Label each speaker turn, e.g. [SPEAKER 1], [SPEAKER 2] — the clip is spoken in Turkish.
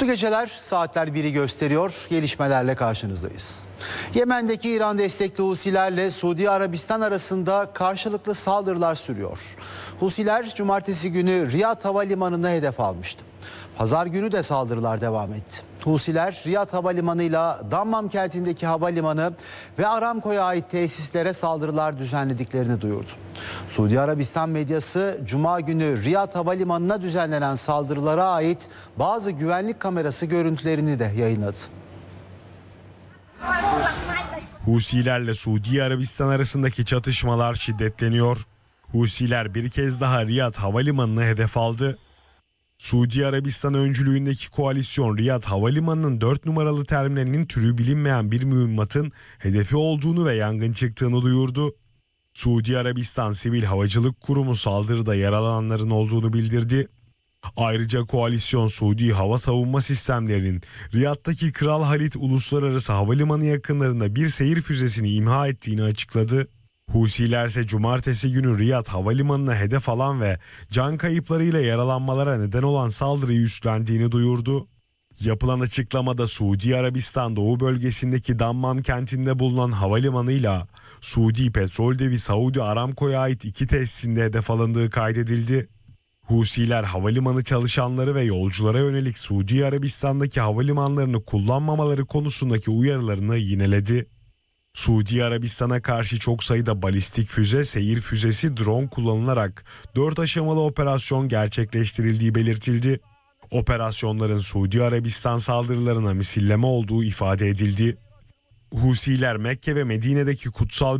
[SPEAKER 1] Mutlu geceler, saatler biri gösteriyor. Gelişmelerle karşınızdayız. Yemen'deki İran destekli Husilerle Suudi Arabistan arasında karşılıklı saldırılar sürüyor. Husiler cumartesi günü Riyad Havalimanı'na hedef almıştı. Pazar günü de saldırılar devam etti. Husiler Riyad Havalimanı'yla Dammam kentindeki havalimanı ve Aramco'ya ait tesislere saldırılar düzenlediklerini duyurdu. Suudi Arabistan medyası Cuma günü Riyad Havalimanı'na düzenlenen saldırılara ait bazı güvenlik kamerası görüntülerini de yayınladı.
[SPEAKER 2] Husilerle Suudi Arabistan arasındaki çatışmalar şiddetleniyor. Husiler bir kez daha Riyad Havalimanı'nı hedef aldı. Suudi Arabistan öncülüğündeki koalisyon Riyad Havalimanı'nın 4 numaralı terminalinin türü bilinmeyen bir mühimmatın hedefi olduğunu ve yangın çıktığını duyurdu. Suudi Arabistan Sivil Havacılık Kurumu saldırıda yaralananların olduğunu bildirdi. Ayrıca koalisyon Suudi hava savunma sistemlerinin Riyad'daki Kral Halid Uluslararası Havalimanı yakınlarında bir seyir füzesini imha ettiğini açıkladı. Husiler ise cumartesi günü Riyad Havalimanı'na hedef alan ve can kayıplarıyla yaralanmalara neden olan saldırıyı üstlendiğini duyurdu. Yapılan açıklamada Suudi Arabistan Doğu bölgesindeki Dammam kentinde bulunan havalimanıyla Suudi petrol devi Saudi Aramco'ya ait 2 tesisinde hedef alındığı kaydedildi. Husiler havalimanı çalışanları ve yolculara yönelik Suudi Arabistan'daki havalimanlarını kullanmamaları konusundaki uyarılarını yineledi. Suudi Arabistan'a karşı çok sayıda balistik füze, seyir füzesi, drone kullanılarak 4 aşamalı operasyon gerçekleştirildiği belirtildi. Operasyonların Suudi Arabistan saldırılarına misilleme olduğu ifade edildi. Husiler Mekke ve Medine'deki kutsal